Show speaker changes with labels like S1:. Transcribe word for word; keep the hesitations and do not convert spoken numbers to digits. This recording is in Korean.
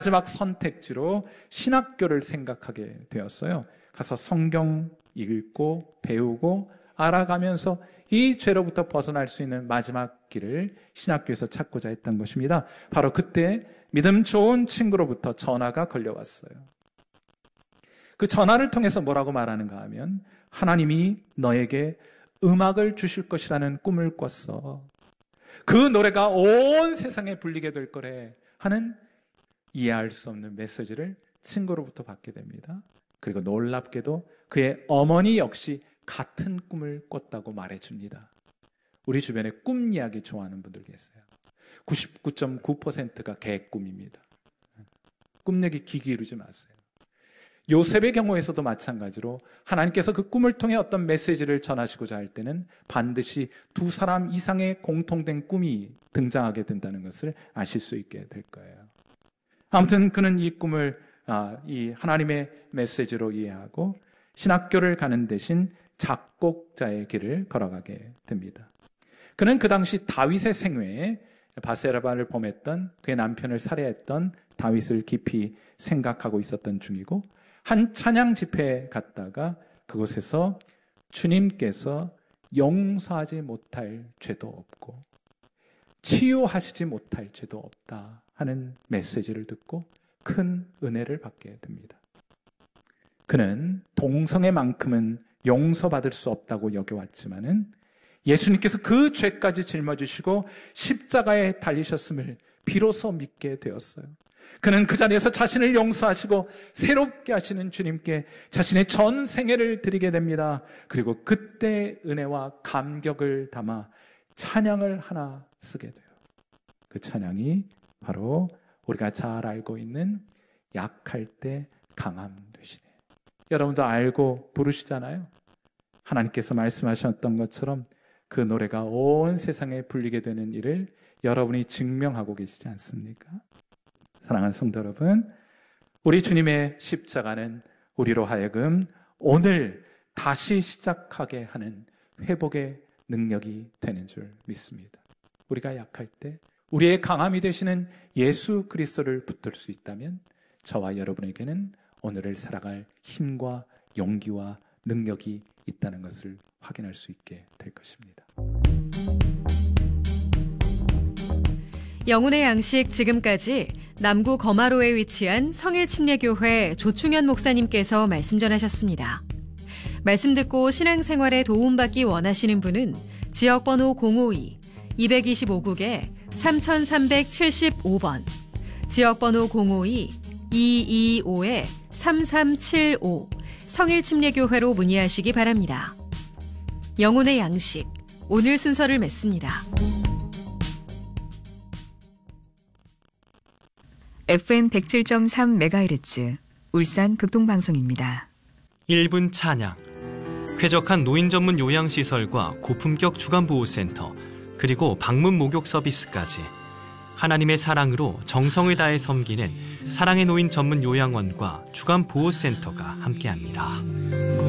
S1: 마지막 선택지로 신학교를 생각하게 되었어요. 가서 성경 읽고 배우고 알아가면서 이 죄로부터 벗어날 수 있는 마지막 길을 신학교에서 찾고자 했던 것입니다. 바로 그때 믿음 좋은 친구로부터 전화가 걸려왔어요. 그 전화를 통해서 뭐라고 말하는가 하면 하나님이 너에게 음악을 주실 것이라는 꿈을 꿨어. 그 노래가 온 세상에 불리게 될 거래 하는 이해할 수 없는 메시지를 친구로부터 받게 됩니다. 그리고 놀랍게도 그의 어머니 역시 같은 꿈을 꿨다고 말해줍니다. 우리 주변에 꿈 이야기 좋아하는 분들 계세요. 구십구 점 구 퍼센트가 개꿈입니다. 꿈 얘기 귀 기울이지 마세요. 요셉의 경우에서도 마찬가지로 하나님께서 그 꿈을 통해 어떤 메시지를 전하시고자 할 때는 반드시 두 사람 이상의 공통된 꿈이 등장하게 된다는 것을 아실 수 있게 될 거예요. 아무튼 그는 이 꿈을 아, 이 하나님의 메시지로 이해하고 신학교를 가는 대신 작곡자의 길을 걸어가게 됩니다. 그는 그 당시 다윗의 생애에 바세바를 범했던 그의 남편을 살해했던 다윗을 깊이 생각하고 있었던 중이고 한 찬양 집회에 갔다가 그곳에서 주님께서 용서하지 못할 죄도 없고 치유하시지 못할 죄도 없다 하는 메시지를 듣고 큰 은혜를 받게 됩니다. 그는 동성애만큼은 용서받을 수 없다고 여겨왔지만은 예수님께서 그 죄까지 짊어지시고 십자가에 달리셨음을 비로소 믿게 되었어요. 그는 그 자리에서 자신을 용서하시고 새롭게 하시는 주님께 자신의 전 생애를 드리게 됩니다. 그리고 그때 은혜와 감격을 담아 찬양을 하나 쓰게 돼요. 그 찬양이 바로 우리가 잘 알고 있는 약할 때 강함 되시네. 여러분도 알고 부르시잖아요. 하나님께서 말씀하셨던 것처럼 그 노래가 온 세상에 불리게 되는 일을 여러분이 증명하고 계시지 않습니까? 사랑하는 성도 여러분, 우리 주님의 십자가는 우리로 하여금 오늘 다시 시작하게 하는 회복의 능력이 되는 줄 믿습니다. 우리가 약할 때 우리의 강함이 되시는 예수 그리스도를 붙들 수 있다면 저와 여러분에게는 오늘을 살아갈 힘과 용기와 능력이 있다는 것을 확인할 수 있게 될 것입니다.
S2: 영혼의 양식 지금까지 남구 거마로에 위치한 성일침례교회 조충현 목사님께서 말씀 전하셨습니다. 말씀 듣고 신앙생활에 도움받기 원하시는 분은 지역번호 공오이 이백이십오국에 삼삼칠오 번, 지역번호 공오이 이이오 삼삼칠오 성일침례교회로 문의하시기 바랍니다. 영혼의 양식, 오늘 순서를 맺습니다.
S3: 에프엠 백칠 점 삼 메가헤르츠 울산 극동방송입니다.
S4: 일 분 찬양. 쾌적한 노인 전문 요양시설과 고품격 주간보호센터, 그리고 방문 목욕 서비스까지 하나님의 사랑으로 정성을 다해 섬기는 사랑의 노인 전문 요양원과 주간보호센터가 함께합니다.